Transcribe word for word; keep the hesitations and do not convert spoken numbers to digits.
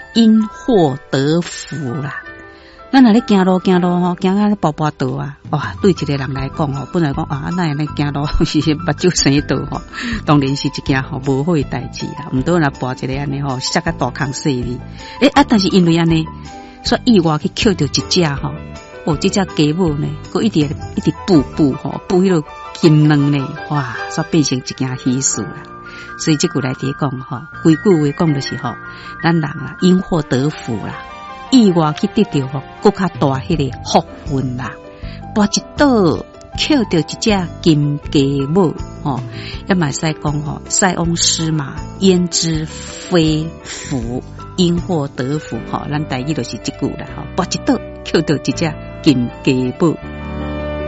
因祸得福啦。咱若咧行路行路吼，行啊步步道啊，哇！对一个人来讲吼，本来讲啊，那样咧行路是目睭生道吼，当然是一件吼无好诶代志啦。毋多若跋一个安尼吼，摔个大坑死你。诶啊，但是因为安尼，所以意外去捡到一只吼，哦，这只鸡母呢，佮一直一直补补吼，补迄个金卵呢，哇！所变成一件喜事啦。所以这句来底讲吼，规句话讲就是吼，咱人啊因祸得福啦。意外去得到吼，更较大迄个福分啦。跋一倒捡到一只金鸡母吼，也嘛使讲吼，塞翁失马焉知非福，因祸得福吼。咱台语就是这句啦吼，跋一倒捡到一只金鸡母。